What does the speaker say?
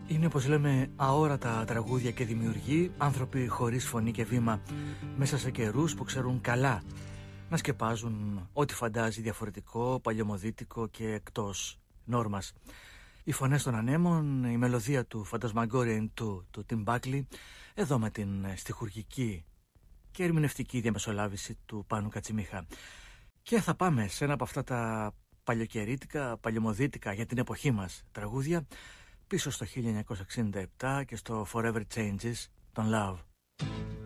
Είναι, όπως λέμε, αόρατα τραγούδια και δημιουργοί, άνθρωποι χωρίς φωνή και βήμα, μέσα σε καιρούς που ξέρουν καλά να σκεπάζουν ό,τι φαντάζει διαφορετικό, παλιωμοδίτικο και εκτός νόρμας. Οι φωνές των ανέμων, η μελωδία του Phantasmagorian του Tim Buckley, εδώ με την στιχουργική και ερμηνευτική διαμεσολάβηση του Πάνου Κατσιμίχα. Και θα πάμε σε ένα από αυτά τα παλιοκαιρίτικα, παλιωμοδίτικα για την εποχή μας τραγούδια, πίσω στο 1967 και στο Forever Changes, τον Love.